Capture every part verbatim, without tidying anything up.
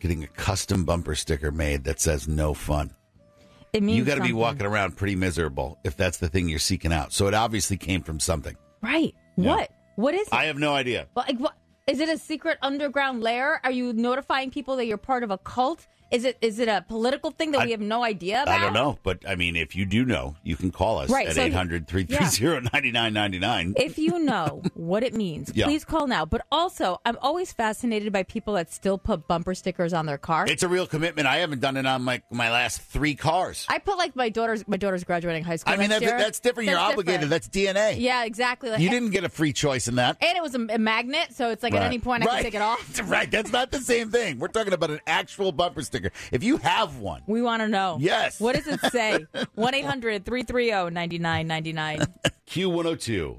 getting a custom bumper sticker made that says no fun. It means You got to be something. walking around pretty miserable if that's the thing you're seeking out. So it obviously came from something. Right. Yeah. What? What is it? I have no idea. Well, like, what? Is it a secret underground lair? Are you notifying people that you're part of a cult? Is it is it a political thing that I- we have no idea about? I don't know, but I mean, if you do know, you can call us Right, at so he- eight hundred, three three zero, nine nine nine nine. If you know what it means, Yeah. please call now. But also, I'm always fascinated by people that still put bumper stickers on their car. It's a real commitment. I haven't done it on my my last three cars. I put like my daughter's my daughter's graduating high school. I mean, next that's, year. that's different. You're That's obligated. different. That's D N A. Yeah, exactly. Like, You didn't get a free choice in that. And it was a, a magnet, so it's like at Right. any point I Right. can take it off. Right. That's not the same thing. We're talking about an actual bumper sticker. If you have one, We want to know. Yes. What does it say? one eight hundred, three three zero, nine nine nine nine. Q one oh two.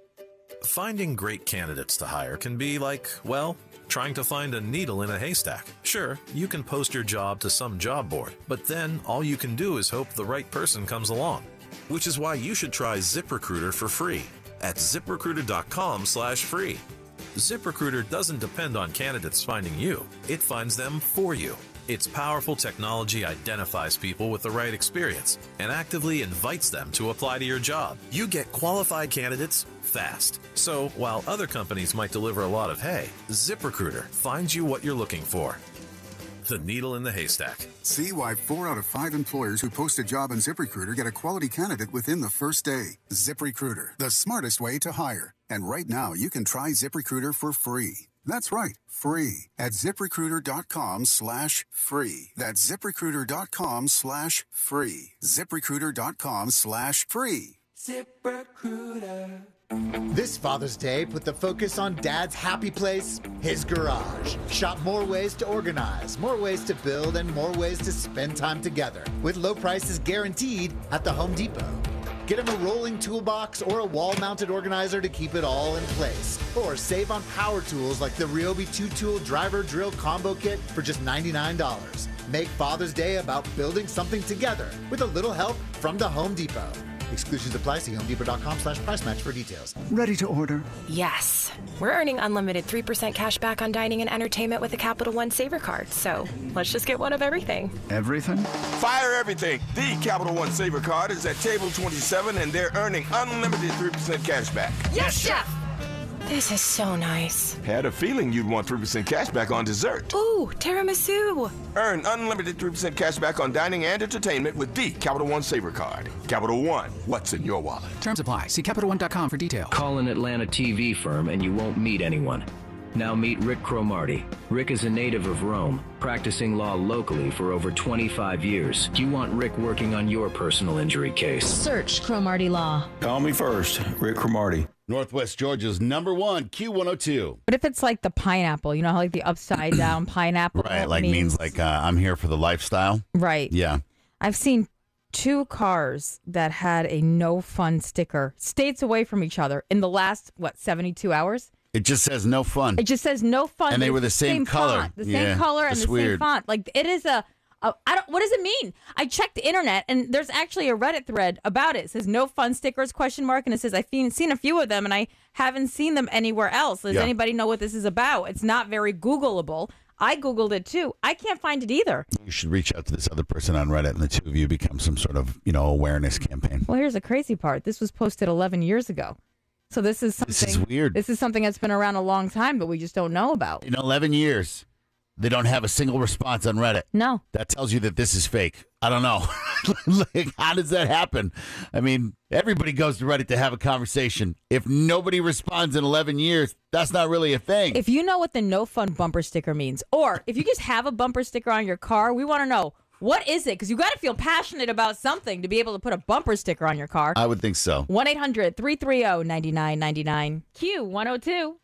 Finding great candidates to hire can be like, well, trying to find a needle in a haystack. Sure, you can post your job to some job board, but then all you can do is hope the right person comes along. Which is why you should try ZipRecruiter for free at ZipRecruiter.com slash free. ZipRecruiter doesn't depend on candidates finding you. It finds them for you. Its powerful technology identifies people with the right experience and actively invites them to apply to your job. You get qualified candidates fast. So while other companies might deliver a lot of hay, ZipRecruiter finds you what you're looking for. The needle in the haystack. See why four out of five employers who post a job on ZipRecruiter get a quality candidate within the first day. ZipRecruiter, the smartest way to hire. And right now, you can try ZipRecruiter for free. That's right, free at ZipRecruiter.com slash free. That's ZipRecruiter.com slash free. ZipRecruiter.com slash free. ZipRecruiter. This Father's Day, put the focus on Dad's happy place, his garage. Shop more ways to organize, more ways to build, and more ways to spend time together. With low prices guaranteed at the Home Depot. Get him a rolling toolbox or a wall-mounted organizer to keep it all in place. Or save on power tools like the Ryobi two-tool driver drill combo kit for just ninety-nine dollars. Make Father's Day about building something together with a little help from the Home Depot. Exclusions apply. See homedepot.com slash price match for details. Ready to order? Yes. We're earning unlimited three percent cash back on dining and entertainment with a Capital One Saver card. So let's just get one of everything. Everything? Fire everything. The Capital One Saver card is at table twenty-seven, and they're earning unlimited three percent cash back. Yes, Chef! This is so nice. Had a feeling you'd want three percent cash back on dessert. Ooh, tiramisu. Earn unlimited three percent cash back on dining and entertainment with the Capital One Saver card. Capital One, what's in your wallet? Terms apply. See Capital One dot com for details. Call an Atlanta T V firm and you won't meet anyone. Now meet Rick Cromartie. Rick is a native of Rome, practicing law locally for over twenty-five years. Do you want Rick working on your personal injury case? Search Cromartie Law. Call me first, Rick Cromartie. Northwest Georgia's number one, Q one oh two. But if it's like the pineapple, you know how like the upside down pineapple? Right, like means, like uh, I'm here for the lifestyle. Right. Yeah. I've seen two cars that had a no fun sticker states away from each other in the last, what, seventy-two hours? It just says no fun. It just says no fun. And they but were it's the same color. Font, the Yeah, same color and it's the weird. same font. Like it is a, a. I don't. What does it mean? I checked the internet and there's actually a Reddit thread about it. It says no fun stickers question mark and it says I've seen, seen a few of them and I haven't seen them anywhere else. Does Yeah. anybody know what this is about? It's not very Googleable. I Googled it too. I can't find it either. You should reach out to this other person on Reddit and the two of you become some sort of, you know, awareness campaign. Well, here's the crazy part. This was posted eleven years ago. So this is something. This is weird. This is something that's been around a long time, but we just don't know about. In eleven years, they don't have a single response on Reddit. No. That tells you that this is fake. I don't know. Like, how does that happen? I mean, everybody goes to Reddit to have a conversation. If nobody responds in eleven years, that's not really a thing. If you know what the no fun bumper sticker means, or if you just have a bumper sticker on your car, we want to know, what is it? Because you got to feel passionate about something to be able to put a bumper sticker on your car. I would think so. one eight hundred, three three zero, nine nine nine nine. Q one oh two.